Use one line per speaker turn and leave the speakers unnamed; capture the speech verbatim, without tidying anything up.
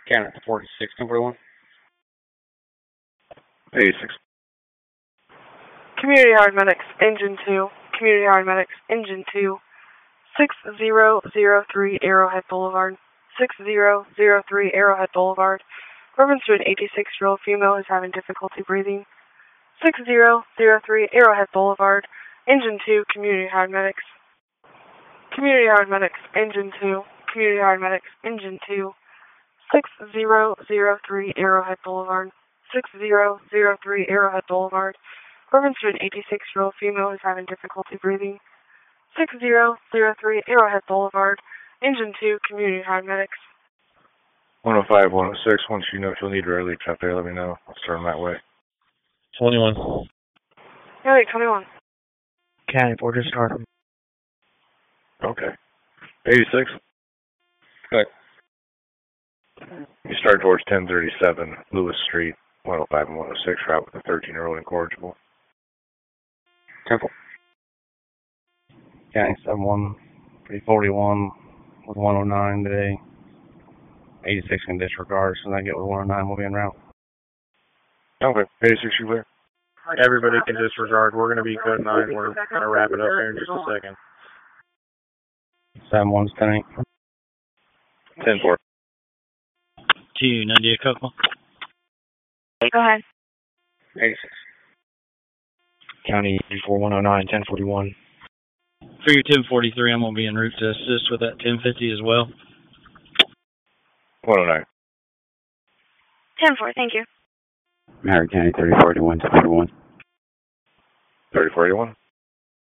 Counter forty-six, ten forty-one.
eighty-six.
Community Hard Medics, Engine two. Community Hard Medics, Engine two. six zero zero three Arrowhead Boulevard. six zero zero three Arrowhead Boulevard. Reference to an eighty-six-year-old female who's having difficulty breathing. six zero zero three Arrowhead Boulevard. Engine two, Community Hard Medics. Community Hard Medics, Engine two. Community Hard Medics, Engine two. six zero zero three Arrowhead Boulevard. six zero zero three Arrowhead Boulevard. Reference to an eighty-six-year-old female who's having difficulty breathing. six zero zero three Arrowhead Boulevard. Engine two, Community Hard Medics.
one oh five, one oh six. Once you know if you'll need relief out there, let me know. I'll start them that way.
twenty-one.
Yeah, wait, twenty-one.
County Border Star.
Okay. eighty-six.
Good.
You start towards ten thirty-seven Lewis Street, one oh five and one oh six, route with a thirteen-year-old incorrigible.
Temple.
County seven one, three forty-one with one oh nine today. eighty-six can disregard, so I get with one oh nine, we'll be en route.
Okay. eighty-six, you clear?
Everybody can disregard. We're going to be code nine. We're going to wrap it up here in just a second.
seven one's ten eight.
ten four.
Two, Nadia Coco.
Go ahead.
eighty-six.
County three four one oh nine, ten forty-one.
For your ten forty-three, I'm going to be en route to assist with that ten fifty as well.
one oh nine.
ten four, thank you.
Mary County thirty forty-one, ten forty-one.
thirty forty-one.